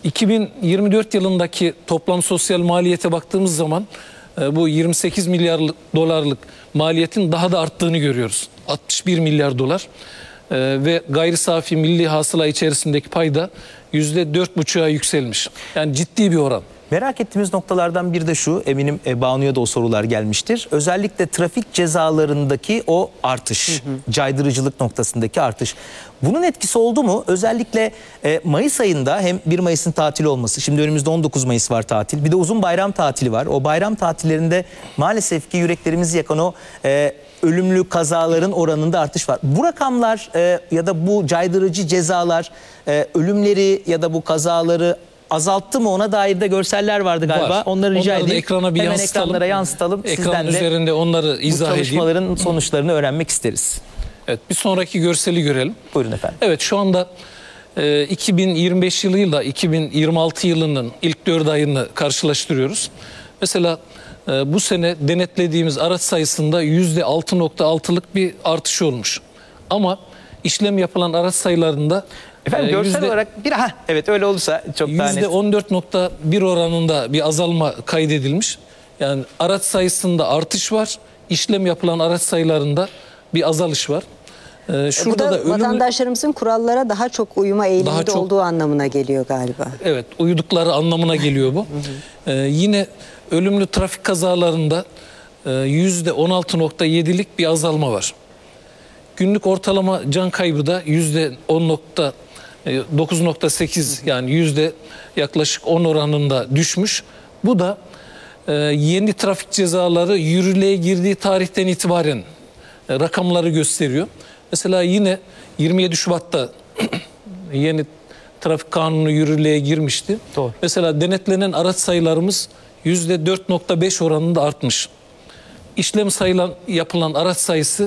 2024 yılındaki toplam sosyal maliyete baktığımız zaman bu 28 milyar dolarlık maliyetin daha da arttığını görüyoruz. 61 milyar dolar ve gayri safi milli hasıla içerisindeki payda %4,5'a yükselmiş. Yani ciddi bir oran. Merak ettiğimiz noktalardan biri de şu, eminim Banu'ya da o sorular gelmiştir. Özellikle trafik cezalarındaki o artış, caydırıcılık noktasındaki artış. Bunun etkisi oldu mu? Özellikle Mayıs ayında hem 1 Mayıs'ın tatil olması, şimdi önümüzde 19 Mayıs var tatil, bir de uzun bayram tatili var. O bayram tatillerinde maalesef ki yüreklerimizi yakan o ölümlü kazaların oranında artış var. Bu rakamlar ya da bu caydırıcı cezalar ölümleri ya da bu kazaları azalttı mı, ona dair de görseller vardı galiba. Var. Onları rica edeyim. Ekrana bir hemen yansıtalım. ekranlara yansıtalım. Ekran Sizden de üzerinde onları izah edeyim. çalışmaların sonuçlarını öğrenmek isteriz. Evet, bir sonraki görseli görelim. Buyurun efendim. Evet, şu anda 2025 yılıyla 2026 yılının ilk 4 ayını karşılaştırıyoruz. Mesela bu sene denetlediğimiz araç sayısında %6,6'lık bir artış olmuş. Ama yapılan araç sayılarında Efendim görsel olarak evet öyle olursa çok daha net. %14,1 oranında bir azalma kaydedilmiş. Yani araç sayısında artış var. İşlem yapılan araç sayılarında bir azalış var. Şurada da vatandaşlarımızın kurallara daha çok uyuma eğiliminde olduğu anlamına geliyor galiba. Evet, uyudukları anlamına geliyor bu. Yine ölümlü trafik kazalarında %16,7'lik bir azalma var. Günlük ortalama can kaybı da %9,8 yani yaklaşık 10 oranında düşmüş. Bu da yeni trafik cezaları yürürlüğe girdiği tarihten itibaren rakamları gösteriyor. Mesela yine 27 Şubat'ta yeni trafik kanunu yürürlüğe girmişti. Doğru. Mesela denetlenen araç sayılarımız %4,5 oranında artmış. İşlem yapılan araç sayısı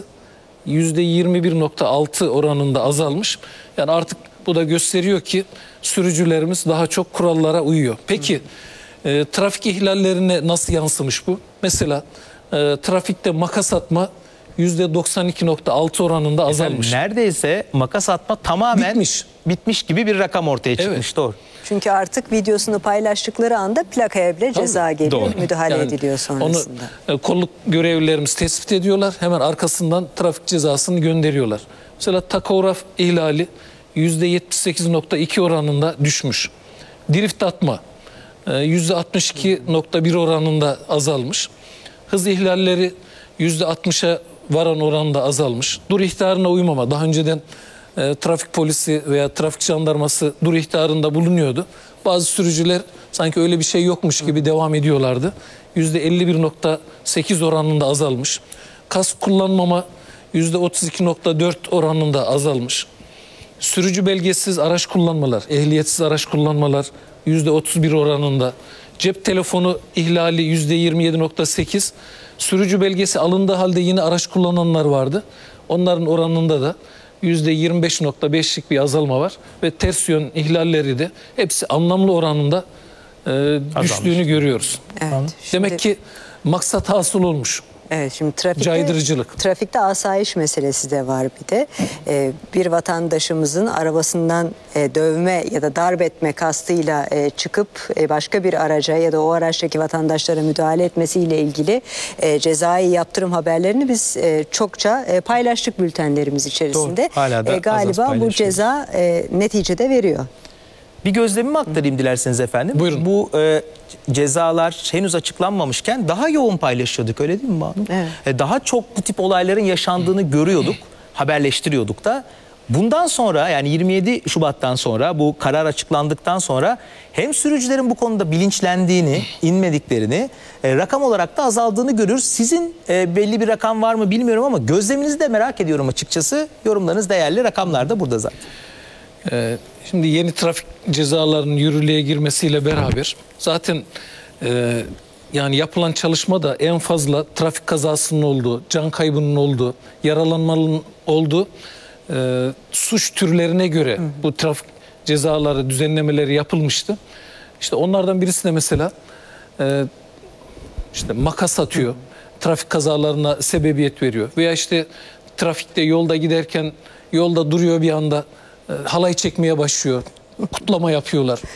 %21,6 oranında azalmış. Yani artık bu da gösteriyor ki sürücülerimiz daha çok kurallara uyuyor. Peki trafik ihlallerine nasıl yansımış bu? Mesela trafikte makas atma %92,6 oranında azalmış. Neredeyse makas atma tamamen bitmiş gibi bir rakam ortaya çıkmış. Evet. Doğru. Çünkü artık videosunu paylaştıkları anda plakaya bile ceza geliyor. Doğru. Müdahale ediliyor sonrasında. Onu kolluk görevlilerimiz tespit ediyorlar. Hemen arkasından trafik cezasını gönderiyorlar. Mesela takograf ihlali %78,2 oranında düşmüş. Drift atma %62,1 oranında azalmış. Hız ihlalleri %60'a varan oranda azalmış. Dur ihtarına uymama. Daha önceden trafik polisi veya trafik jandarması dur ihtarında bulunuyordu. Bazı sürücüler sanki öyle bir şey yokmuş gibi devam ediyorlardı. %51,8 oranında azalmış. Kask kullanmama %32,4 oranında azalmış. Sürücü belgesiz araç kullanmalar, ehliyetsiz araç kullanmalar %31 oranında. Cep telefonu ihlali %27,8. Sürücü belgesi alındığı halde yine araç kullananlar vardı. Onların oranında da %25,5'lik bir azalma var. Ve ters yön ihlalleri de hepsi anlamlı oranında düştüğünü görüyoruz. Evet, demek ki maksat hasıl olmuş. Evet, şimdi trafikte asayiş meselesi de var bir de. Bir vatandaşımızın arabasından dövme ya da darp etme kastıyla çıkıp başka bir araca ya da o araçtaki vatandaşlara müdahale etmesiyle ilgili cezai yaptırım haberlerini biz çokça paylaştık bültenlerimiz içerisinde. Galiba bu ceza neticede veriyor. Bir gözlemimi aktarayım dilerseniz efendim. Buyurun. Bu cezalar henüz açıklanmamışken daha yoğun paylaşıyorduk, öyle değil mi Banu? Evet. Daha çok bu tip olayların yaşandığını görüyorduk, haberleştiriyorduk da. Bundan sonra, yani 27 Şubat'tan sonra, bu karar açıklandıktan sonra hem sürücülerin bu konuda bilinçlendiğini, inmediklerini, rakam olarak da azaldığını görüyoruz. Sizin belli bir rakam var mı bilmiyorum ama gözleminizi de merak ediyorum açıkçası. Yorumlarınız değerli, rakamlar da burada zaten. Şimdi yeni trafik cezalarının yürürlüğe girmesiyle beraber zaten yani yapılan çalışmada en fazla trafik kazasının olduğu, can kaybının olduğu, yaralanmanın olduğu suç türlerine göre bu trafik cezaları, düzenlemeleri yapılmıştı. İşte onlardan birisi de mesela işte makas atıyor, trafik kazalarına sebebiyet veriyor. Veya işte trafikte yolda giderken yolda duruyor bir anda halay çekmeye başlıyor. Kutlama yapıyorlar.